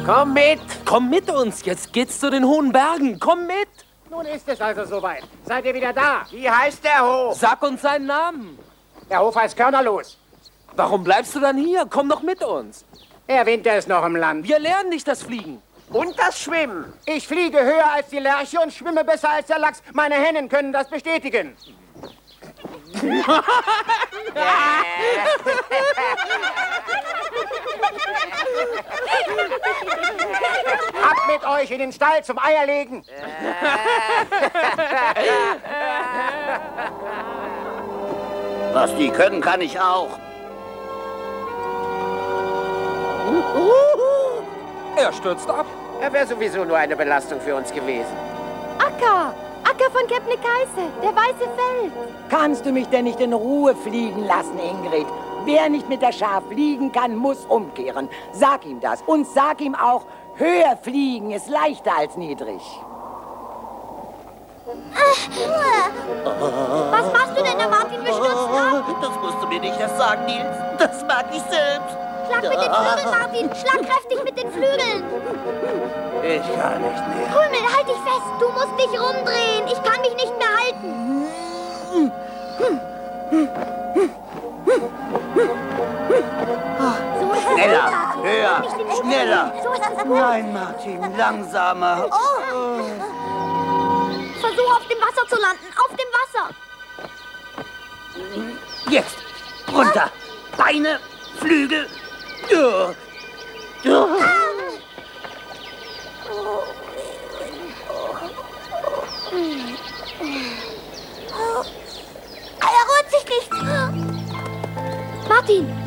Komm mit! Komm mit uns, jetzt geht's zu den hohen Bergen. Komm mit! Nun ist es also soweit. Seid ihr wieder da? Wie heißt der Hof? Sag uns seinen Namen. Der Hof heißt Körnerlos. Warum bleibst du dann hier? Komm doch mit uns. Der Winter ist noch im Land. Wir lernen dich das Fliegen. Und das Schwimmen. Ich fliege höher als die Lerche und schwimme besser als der Lachs. Meine Hennen können das bestätigen. Ab mit euch in den Stall zum Eierlegen. Was die können, kann ich auch. Er stürzt ab. Er wäre sowieso nur eine Belastung für uns gewesen. Acker! Acker von Kebnekaise, der weiße Feld. Kannst du mich denn nicht in Ruhe fliegen lassen, Ingrid? Wer nicht mit der Schar fliegen kann, muss umkehren. Sag ihm das. Und sag ihm auch, höher fliegen ist leichter als niedrig. Was machst du denn da, Martin? Wir stürzen ab. Das musst du mir nicht erst sagen, Nils. Das mag ich selbst. Schlag mit den Flügeln, Martin. Schlag kräftig mit den Flügeln. Ich kann nicht mehr. Krümel, halt dich fest. Du musst dich rumdrehen. Ich kann mich nicht mehr halten. So ist es Schneller, gut, Martin. höher, Nicht in den schneller. Flügeln. So ist es gut. Nein, Martin, langsamer. Versuch auf dem Wasser zu landen. Auf dem Wasser. Jetzt, runter. Beine, Flügel. Ja. Ja. Er rührt sich nicht. Martin,